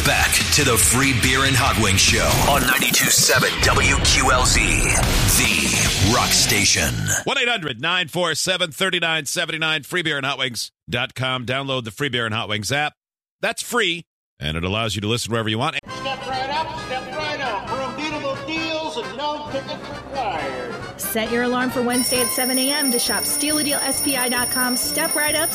back to the Free Beer and Hot Wings Show on 92.7 WQLZ, the rock station. 1-800-947-3979, freebeerandhotwings.com. Download the Free Beer and Hot Wings app. That's free, and it allows you to listen wherever you want. Step right up, step right out. For unbeatable deals and no tickets required. Set your alarm for Wednesday at 7 a.m. to shop SteelADealSPI.com. Step right up.